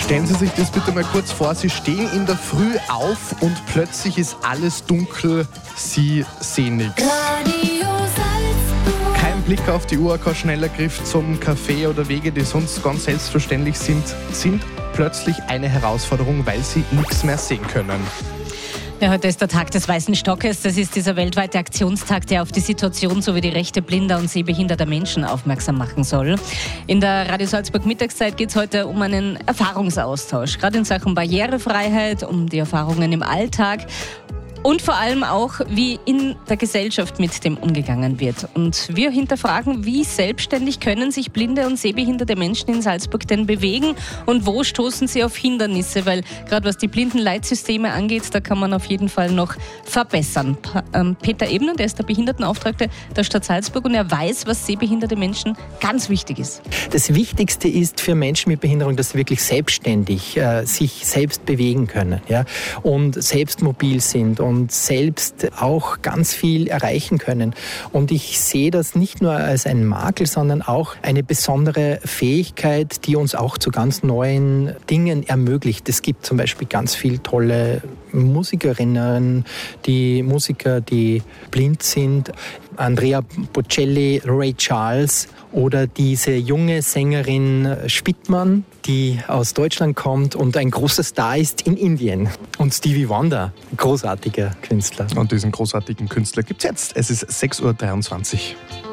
Stellen Sie sich das bitte mal kurz vor. Sie stehen in der Früh auf und plötzlich ist alles dunkel. Sie sehen nichts. Kein Blick auf die Uhr, kein schneller Griff zum Kaffee oder Wege, die sonst ganz selbstverständlich sind plötzlich eine Herausforderung, weil Sie nichts mehr sehen können. Ja, heute ist der Tag des Weißen Stockes. Das ist dieser weltweite Aktionstag, der auf die Situation sowie die Rechte blinder und sehbehinderter Menschen aufmerksam machen soll. In der Radio Salzburg Mittagszeit geht es heute um einen Erfahrungsaustausch, gerade in Sachen Barrierefreiheit, um die Erfahrungen im Alltag. Und vor allem auch, wie in der Gesellschaft mit dem umgegangen wird. Und wir hinterfragen, wie selbstständig können sich blinde und sehbehinderte Menschen in Salzburg denn bewegen und wo stoßen sie auf Hindernisse? Weil gerade was die Blindenleitsysteme angeht, da kann man auf jeden Fall noch verbessern. Peter Ebner, der ist der Behindertenauftragte der Stadt Salzburg und er weiß, was sehbehinderte Menschen ganz wichtig ist. Das Wichtigste ist für Menschen mit Behinderung, dass sie wirklich selbstständig sich selbst bewegen können, ja, und selbst mobil sind und selbst auch ganz viel erreichen können. Und ich sehe das nicht nur als einen Makel, sondern auch eine besondere Fähigkeit, die uns auch zu ganz neuen Dingen ermöglicht. Es gibt zum Beispiel ganz viele tolle Musikerinnen, die Musiker, die blind sind. Andrea Bocelli, Ray Charles oder diese junge Sängerin Spittmann, die aus Deutschland kommt und ein großer Star ist in Indien. Und Stevie Wonder, großartiger Künstler. Und diesen großartigen Künstler gibt es jetzt. Es ist 6:23 Uhr.